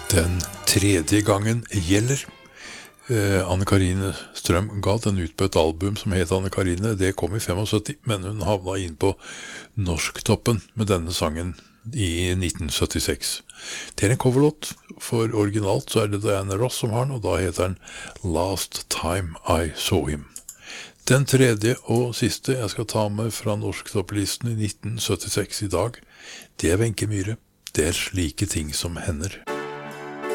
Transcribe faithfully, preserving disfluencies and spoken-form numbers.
Den tredje gangen gjelder. Eh, Anne Karine Strøm ga den ut på et album som het Anne Karine. Det kom i syttifem, men hun havna inn på norsktoppen med denne sangen i nitten syttiseks. Det er en coverlåt, for originalt så er det Diana Ross som har den, og da heter den Last Time I Saw Him. Den tredje og siste jeg skal ta med fra norsktoppelisten i nitten syttiseks i dag, det er Wenche Myhre. Det er slike ting som hender.